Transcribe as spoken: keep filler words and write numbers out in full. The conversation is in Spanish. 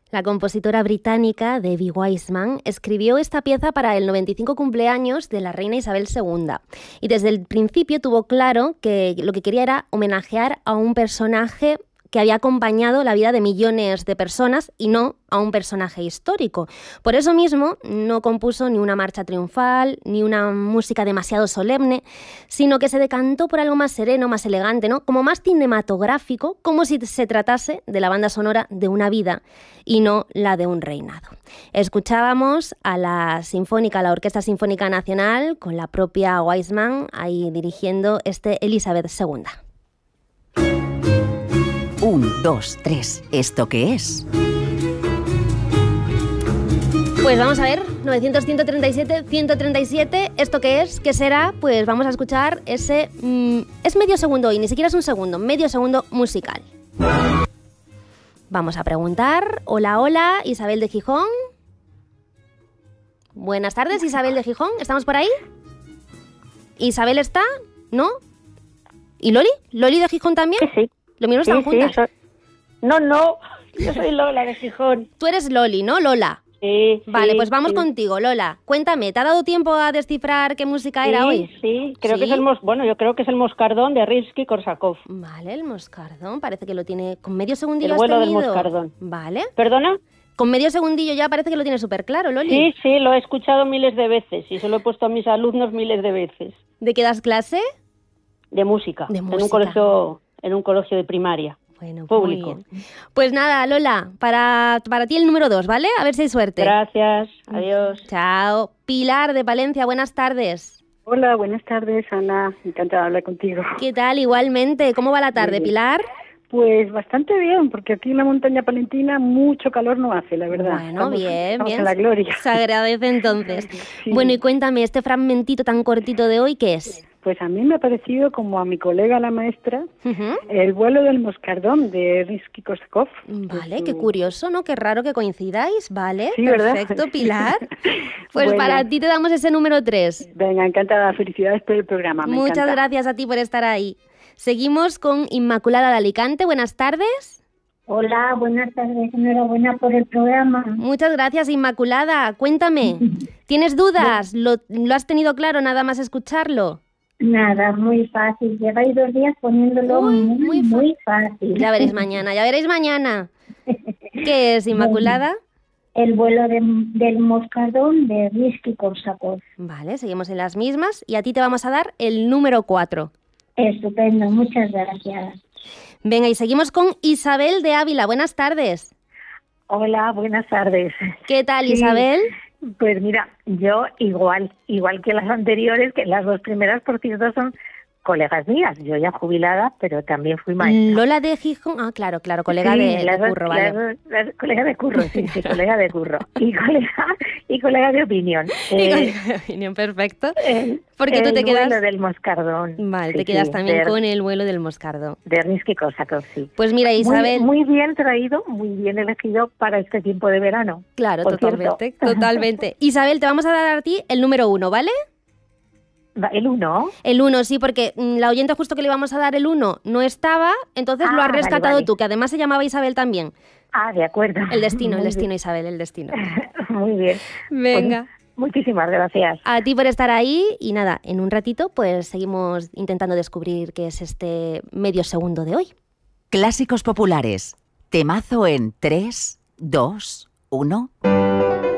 La compositora británica Debbie Wiseman escribió esta pieza para el noventa y cinco cumpleaños de la reina Isabel segunda y desde el principio tuvo claro que lo que quería era homenajear a un personaje que había acompañado la vida de millones de personas y no a un personaje histórico. Por eso mismo no compuso ni una marcha triunfal, ni una música demasiado solemne, sino que se decantó por algo más sereno, más elegante, ¿no? Como más cinematográfico, como si se tratase de la banda sonora de una vida y no la de un reinado. Escuchábamos a la Sinfónica, a la Orquesta Sinfónica Nacional, con la propia Wiseman ahí dirigiendo este Elizabeth segunda. Un, dos, tres. ¿Esto qué es? Pues vamos a ver, novecientos, ciento treinta y siete, ciento treinta y siete, ¿esto qué es? ¿Qué será? Pues vamos a escuchar ese... Mmm, es medio segundo y ni siquiera es un segundo, medio segundo musical. Vamos a preguntar. Hola, hola, Isabel de Gijón. Buenas tardes, Isabel de Gijón, ¿estamos por ahí? ¿Isabel está? ¿No? ¿Y Loli? ¿Loli de Gijón también? Sí, sí. ¿Lo mismo están sí, juntas? Sí, soy... No, no, yo soy Lola de Gijón. Tú eres Loli, ¿no, Lola? Sí, Vale, sí, pues vamos sí. contigo, Lola. Cuéntame, ¿te ha dado tiempo a descifrar qué música sí, era hoy? Sí, creo ¿Sí? que es el mos... bueno, yo creo que es el Moscardón de Rimsky-Korsakov. Vale, el Moscardón, parece que lo tiene con medio segundillo. El vuelo has del tenido. Moscardón. Vale. ¿Perdona? Con medio segundillo ya parece que lo tiene súper claro, Loli. Sí, sí, lo he escuchado miles de veces y se lo he puesto a mis alumnos miles de veces. ¿De qué das clase? De música. De música. En un colegio, en un colegio de primaria. Bueno, público. Muy bien. Pues nada, Lola, para, para ti el número dos, ¿vale? A ver si hay suerte. Gracias, adiós. Chao. Pilar de Palencia, buenas tardes. Hola, buenas tardes, Ana. Encantada de hablar contigo. ¿Qué tal? Igualmente. ¿Cómo va la tarde, Pilar? Pues bastante bien, porque aquí en la montaña palentina mucho calor no hace, la verdad. Bueno, estamos, bien, estamos bien. en la gloria. Se agradece entonces. Sí. Bueno, y cuéntame, este fragmentito tan cortito de hoy, ¿qué es? Pues a mí me ha parecido, como a mi colega la maestra, Uh-huh. El vuelo del Moscardón de Rimsky-Korsakov. Vale, su... qué curioso, ¿no? Qué raro que coincidáis, ¿vale? Sí, perfecto, ¿verdad? Pilar. Pues Bueno. para ti te damos ese número tres. Venga, encantada, felicidades por el programa. Me Muchas encanta. gracias a ti por estar ahí. Seguimos con Inmaculada de Alicante. Buenas tardes. Hola, buenas tardes. Enhorabuena por el programa. Muchas gracias, Inmaculada. Cuéntame, ¿tienes dudas? ¿Lo, lo has tenido claro nada más escucharlo? Nada, muy fácil. Lleváis dos días poniéndolo Uy, muy, muy muy, fa- fácil. Ya veréis mañana, ya veréis mañana. ¿Qué es, Inmaculada? El vuelo de, del Moscardón de Rimsky-Korsakov. Vale, seguimos en las mismas y a ti te vamos a dar el número cuatro. Estupendo, muchas gracias. Venga, y seguimos con Isabel de Ávila. Buenas tardes. Hola, buenas tardes. ¿Qué tal, Sí, Isabel? Pues mira, yo igual, igual que las anteriores, que las dos primeras, por cierto, son colegas mías. Yo ya jubilada, pero también fui maestra. Lola de Gijón. Ah, claro, claro, colega Sí, de, las de dos- curro, vale. las dos- las- colega de curro, sí, sí, colega de curro. Y colega, y colega de opinión. Y Eh, con la opinión, perfecto. el- Porque tú te el quedas... vuelo del Moscardón. Vale, Sí, te quedas sí, también de- con el vuelo del Moscardo. De Rimsky-Korsakov, sí. Pues mira, Isabel... Muy, muy bien traído, muy bien elegido para este tiempo de verano. Claro, por totalmente, cierto. totalmente. Isabel, te vamos a dar a ti el número uno, ¿vale? Va, El uno. El uno, sí, porque mm, la oyente justo que le íbamos a dar el uno no estaba, entonces lo Ah, has vale, rescatado vale. tú, que además se llamaba Isabel también. Ah, de acuerdo. El destino, el Muy destino, bien. Isabel, el destino. Muy bien. Venga. Pues, muchísimas gracias. A ti por estar ahí y nada, en un ratito pues seguimos intentando descubrir qué es este medio segundo de hoy. Clásicos populares. Temazo en tres, dos, uno.